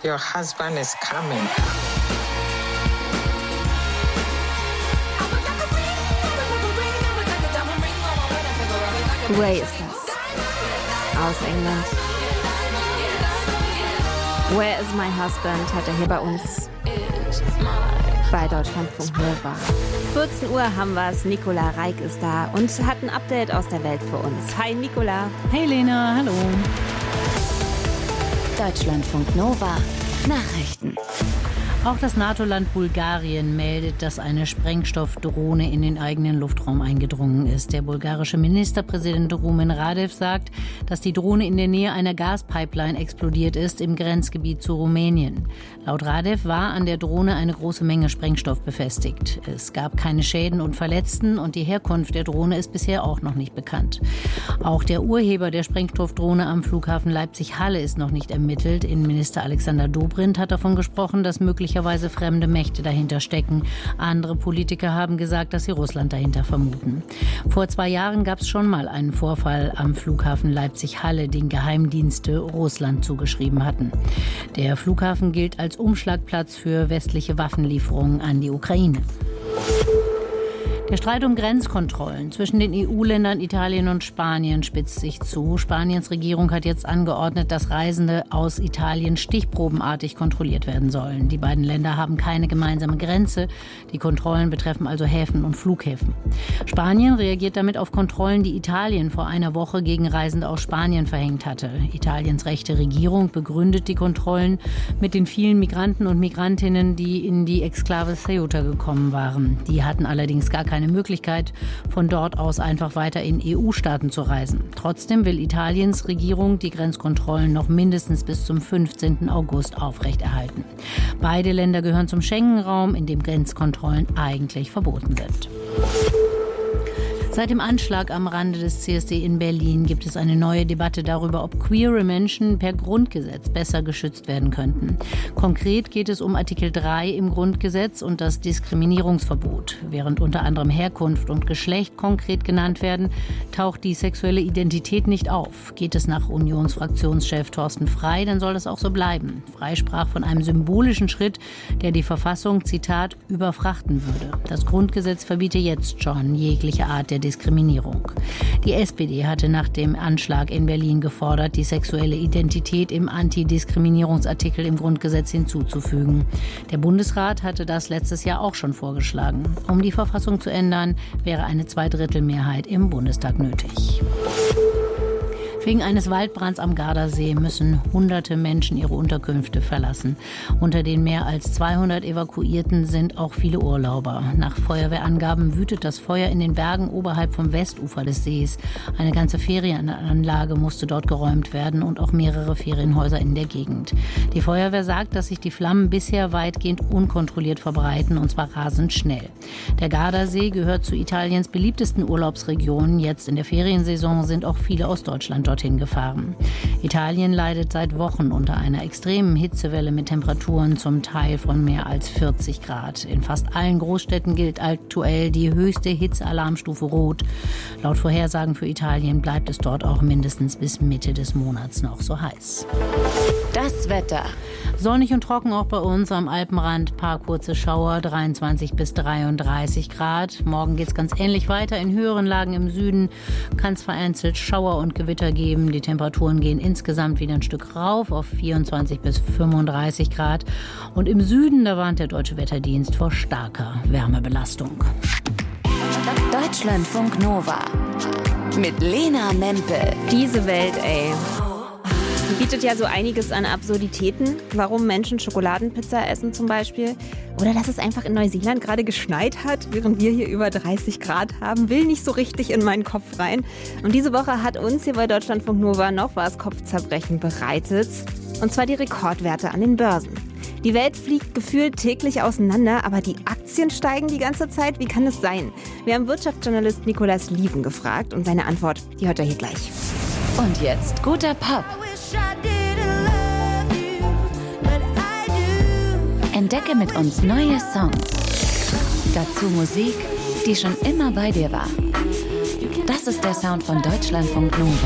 Your husband is coming. Way ist das. Aus England. Where is my husband? Hat er hier bei uns bei Deutschlandfunk Nova. 14 Uhr haben wir es. Nicola Reik ist da und hat ein Update aus der Welt für uns. Hi Nicola. Hey Lena, hallo. Deutschlandfunk Nova. Nachrichten. Auch das NATO-Land Bulgarien meldet, dass eine Sprengstoffdrohne in den eigenen Luftraum eingedrungen ist. Der bulgarische Ministerpräsident Rumen Radev sagt, dass die Drohne in der Nähe einer Gaspipeline explodiert ist im Grenzgebiet zu Rumänien. Laut Radev war an der Drohne eine große Menge Sprengstoff befestigt. Es gab keine Schäden und Verletzten und die Herkunft der Drohne ist bisher auch noch nicht bekannt. Auch der Urheber der Sprengstoffdrohne am Flughafen Leipzig-Halle ist noch nicht ermittelt. Innenminister Alexander Dobrindt hat davon gesprochen, dass möglicherweise fremde Mächte dahinter stecken. Andere Politiker haben gesagt, dass sie Russland dahinter vermuten. Vor 2 Jahren gab es schon mal einen Vorfall am Flughafen Leipzig-Halle, den Geheimdienste Russland zugeschrieben hatten. Der Flughafen gilt als Umschlagplatz für westliche Waffenlieferungen an die Ukraine. Der Streit um Grenzkontrollen zwischen den EU-Ländern Italien und Spanien spitzt sich zu. Spaniens Regierung hat jetzt angeordnet, dass Reisende aus Italien stichprobenartig kontrolliert werden sollen. Die beiden Länder haben keine gemeinsame Grenze. Die Kontrollen betreffen also Häfen und Flughäfen. Spanien reagiert damit auf Kontrollen, die Italien vor einer Woche gegen Reisende aus Spanien verhängt hatte. Italiens rechte Regierung begründet die Kontrollen mit den vielen Migranten und Migrantinnen, die in die Exklave Ceuta gekommen waren. Die hatten allerdings gar keine Möglichkeit, von dort aus einfach weiter in EU-Staaten zu reisen. Trotzdem will Italiens Regierung die Grenzkontrollen noch mindestens bis zum 15. August aufrechterhalten. Beide Länder gehören zum Schengen-Raum, in dem Grenzkontrollen eigentlich verboten sind. Seit dem Anschlag am Rande des CSD in Berlin gibt es eine neue Debatte darüber, ob queere Menschen per Grundgesetz besser geschützt werden könnten. Konkret geht es um Artikel 3 im Grundgesetz und das Diskriminierungsverbot. Während unter anderem Herkunft und Geschlecht konkret genannt werden, taucht die sexuelle Identität nicht auf. Geht es nach Unionsfraktionschef Thorsten Frey, dann soll das auch so bleiben. Frey sprach von einem symbolischen Schritt, der die Verfassung, Zitat, überfrachten würde. Das Grundgesetz verbiete jetzt schon jegliche Art der Diskriminierung. Die SPD hatte nach dem Anschlag in Berlin gefordert, die sexuelle Identität im Antidiskriminierungsartikel im Grundgesetz hinzuzufügen. Der Bundesrat hatte das letztes Jahr auch schon vorgeschlagen. Um die Verfassung zu ändern, wäre eine Zweidrittelmehrheit im Bundestag nötig. Wegen eines Waldbrands am Gardasee müssen hunderte Menschen ihre Unterkünfte verlassen. Unter den mehr als 200 Evakuierten sind auch viele Urlauber. Nach Feuerwehrangaben wütet das Feuer in den Bergen oberhalb vom Westufer des Sees. Eine ganze Ferienanlage musste dort geräumt werden und auch mehrere Ferienhäuser in der Gegend. Die Feuerwehr sagt, dass sich die Flammen bisher weitgehend unkontrolliert verbreiten, und zwar rasend schnell. Der Gardasee gehört zu Italiens beliebtesten Urlaubsregionen. Jetzt in der Feriensaison sind auch viele aus Deutschland dorthin gefahren. Italien leidet seit Wochen unter einer extremen Hitzewelle mit Temperaturen zum Teil von mehr als 40 Grad. In fast allen Großstädten gilt aktuell die höchste Hitzealarmstufe Rot. Laut Vorhersagen für Italien bleibt es dort auch mindestens bis Mitte des Monats noch so heiß. Das Wetter. Sonnig und trocken auch bei uns am Alpenrand. Paar kurze Schauer, 23 bis 33 Grad. Morgen geht es ganz ähnlich weiter. In höheren Lagen im Süden kann es vereinzelt Schauer und Gewitter geben. Die Temperaturen gehen insgesamt wieder ein Stück rauf auf 24 bis 35 Grad. Und im Süden, da warnt der Deutsche Wetterdienst vor starker Wärmebelastung. Deutschlandfunk Nova. Mit Lena Mempel. Diese Welt, ey. Die bietet ja so einiges an Absurditäten. Warum Menschen Schokoladenpizza essen zum Beispiel. Oder dass es einfach in Neuseeland gerade geschneit hat, während wir hier über 30 Grad haben. Will nicht so richtig in meinen Kopf rein. Und diese Woche hat uns hier bei Deutschlandfunk Nova noch was Kopfzerbrechen bereitet. Und zwar die Rekordwerte an den Börsen. Die Welt fliegt gefühlt täglich auseinander, aber die Aktien steigen die ganze Zeit. Wie kann es sein? Wir haben Wirtschaftsjournalist Nikolaus Lieven gefragt und seine Antwort, die hört ihr hier gleich. Und jetzt guter Pop. Entdecke mit uns neue Songs. Dazu Musik, die schon immer bei dir war. Das ist der Sound von Deutschlandfunk Nova.